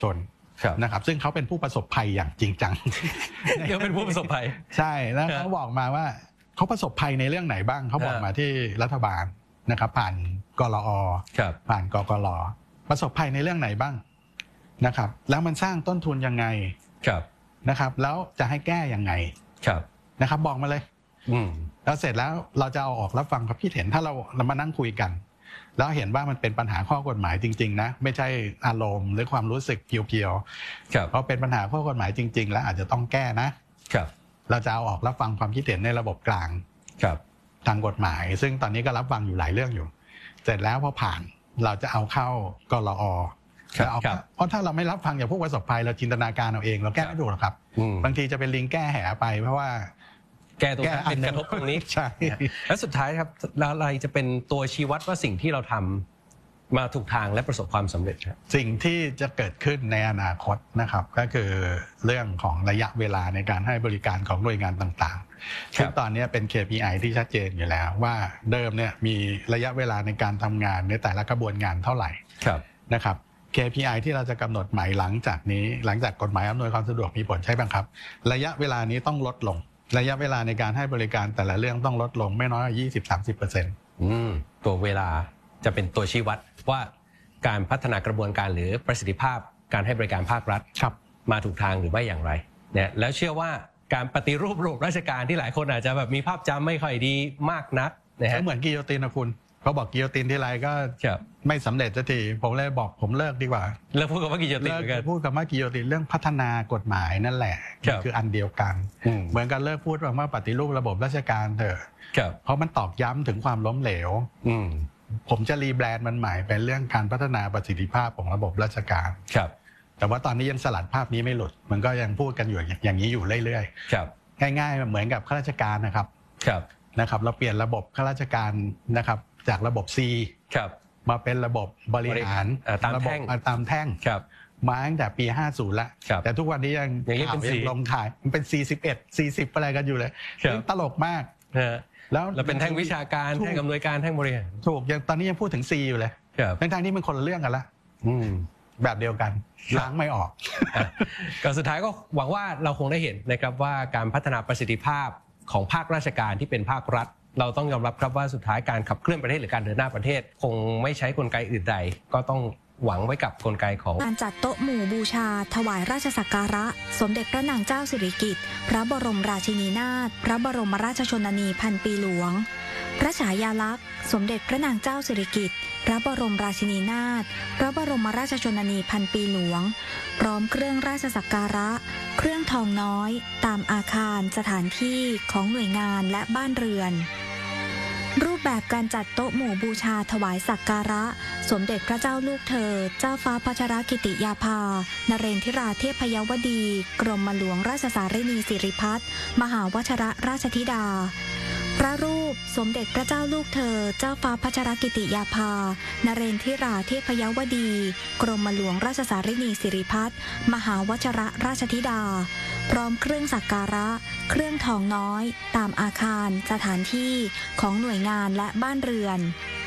ชนนะครับซึ่งเขาเป็นผู้ประสบภัยอย่างจริงจังเขาเป็นผู้ประสบภัยใช่แล้วเขาบอกมาว่าเขาประสบภัยในเรื่องไหนบ้างเขาบอกมาที่รัฐบาลนะครับผ่านกลอผ่านกกลประสบภัยในเรื่องไหนบ้างนะครับแล้วมันสร้างต้นทุนยังไงนะครับแล้วจะให้แก้ยังไงนะครับบอกมาเลยแล้วเสร็จแล้วเราจะเอาออกรับฟังความคิดเห็นถ้าเรามานั่งคุยกันแล้วเห็นว่ามันเป็นปัญหาข้อกฎหมายจริงๆนะไม่ใช่อารมณ์หรือความรู้สึกเพียวๆเพราะเป็นปัญหาข้อกฎหมายจริงๆแล้วอาจจะต้องแก้นะเราจะเอาออกรับฟังความคิดเห็นในระบบกลางทางกฎหมายซึ่งตอนนี้ก็รับฟังอยู่หลายเรื่องอยู่เสร็จแล้วพอผ่านเราจะเอาเข้ากลอเพราะถ้าเราไม่รับฟังอย่างพวกประสบภัยเราจินตนาการเอาเองเราแก้ไม่ถูกหรอกครับบางทีจะเป็นลิงแก้แหไปเพราะว่าแก้ตรงนั้นเป็นกระทบตรงนี้ใช่แล้วสุดท้ายครับอะไรจะเป็นตัวชี้วัดว่าสิ่งที่เราทำมาถูกทางและประสบความสำเร็จครับสิ่งที่จะเกิดขึ้นในอนาคตนะครับก็คือเรื่องของระยะเวลาในการให้บริการของหน่วยงานต่างๆซึ่งตอนนี้เป็น KPI ที่ชัดเจนอยู่แล้วว่าเดิมเนี่ยมีระยะเวลาในการทำงานในแต่ละกระบวนการเท่าไหร่นะครับ KPI ที่เราจะกำหนดใหม่หลังจากนี้หลังจากกฎหมายอำนวยความสะดวกมีผลใช่ไหมครับระยะเวลานี้ต้องลดลงระยะเวลาในการให้บริการแต่ละเรื่องต้องลดลงไม่น้อยกว่า 20-30% ตัวเวลาจะเป็นตัวชี้วัดว่าการพัฒนากระบวนการหรือประสิทธิภาพการให้บริการภาครัฐมาถูกทางหรือไม่อย่างไรเนี่ยแล้วเชื่อว่าการปฏิรูประบบราชการที่หลายคนอาจจะแบบมีภาพจำไม่ค่อยดีมากนักนะฮะเหมือนกิโยตินนะคุณเขาบอกกิโยตินที่ไรก็ไม่สำเร็จสักทีผมเลยบอกผมเลิกดีกว่าเลิกพูดคำว่ากิโยตินพูดคำว่ากิโยตินเรื่องพัฒนากฎหมายนั่นแหละคืออันเดียวกันเหมือนกันเลิกพูดว่าปฏิรูประบบราชการเถอะเพราะมันตอกย้ำถึงความล้มเหลวผมจะรีแบรนด์มันใหม่เป็นเรื่องการพัฒนาประสิทธิภาพของระบบราชการแต่ว่าตอนนี้ยังสลัดภาพนี้ไม่หลุดมันก็ยังพูดกันอยู่อย่างนี้อยู่เรื่อยๆง่ายๆเหมือนกับข้าราชการนะครับเราเปลี่ยนระบบข้าราชการนะครับจากระบบ C มาเป็นระบบบริหารระบบตามแท่งมาตั้งแต่ปี50แล้วแต่ทุกวันนี้ยังลงขายมันเป็น41 40อะไรกันอยู่เลยตลกมากแล้วเป็นแท่งวิชาการแท่งอำนวยการแท่งบริหารถูกอย่างตอนนี้ยังพูดถึง C อยู่เลยทั้งที่มันคนละเรื่องกันละแบบเดียวกันล้างไม่ออกก็สุดท้ายก็หวังว่าเราคงได้เห็นนะครับว่าการพัฒนาประสิทธิภาพของภาคราชการที่เป็นภาครัฐเราต้องยอมรับครับว่าสุดท้ายการขับเคลื่อนประเทศหรือการเดินหน้าประเทศคงไม่ใช้กลไกอื่นใดก็ต้องหวังไว้กับกลไกของการจัดโต๊ะหมู่บูชาถวายราชสักการะสมเด็จพระนางเจ้าสิริกิติ์พระบรมราชินีนาถพระบรมราชชนนีพันปีหลวงพระฉายาลักษณ์สมเด็จพระนางเจ้าสิริกิติ์พระบรมราชินีนาถพระบรมราชชนนีพันปีหลวงพร้อมเครื่องราชสักการะเครื่องทองน้อยตามอาคารสถานที่ของหน่วยงานและบ้านเรือนรูปแบบการจัดโต๊ะหมู่บูชาถวายสักการะสมเด็จพระเจ้าลูกเธอเจ้าฟ้าพัชรกิติยาภานเรนทิราเทพยวดีกรมหลวงราชสารินีสิริพัฒน์มหาวชิรราชธิดาพระรูปสมเด็จพระเจ้าลูกเธอเจ้าฟ้าพัชรกิติยาภานเรนทิราเทพยวดีกรมหลวงราชสารินีสิริพัฒน์มหาวชิรราชธิดาพร้อมเครื่องสักการะเครื่องทองน้อยตามอาคารสถานที่ของหน่วยงานและบ้านเรือน